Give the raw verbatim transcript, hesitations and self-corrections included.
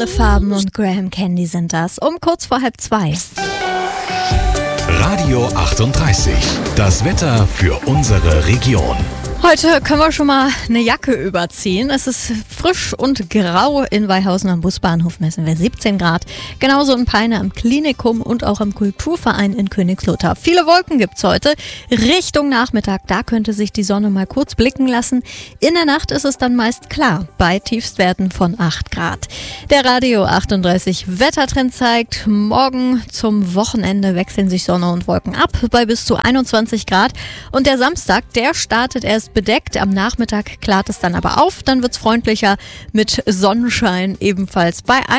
Alle Farben und Graham Candy sind das. Um kurz vor halb zwei. Radio achtunddreißig. Das Wetter für unsere Region. Heute können wir schon mal eine Jacke überziehen. Es ist frisch und grau. In Weihhausen am Busbahnhof messen wir siebzehn Grad. Genauso in Peine am Klinikum und auch am Kulturverein in Königslutter. Viele Wolken gibt's heute. Richtung Nachmittag, da könnte sich die Sonne mal kurz blicken lassen. In der Nacht ist es dann meist klar, bei Tiefstwerten von acht Grad. Der Radio achtunddreißig Wettertrend zeigt, morgen zum Wochenende wechseln sich Sonne und Wolken ab bei bis zu einundzwanzig Grad. Und der Samstag, der startet erst bedeckt. Am Nachmittag klart es dann aber auf. Dann wird's freundlicher mit Sonnenschein ebenfalls bei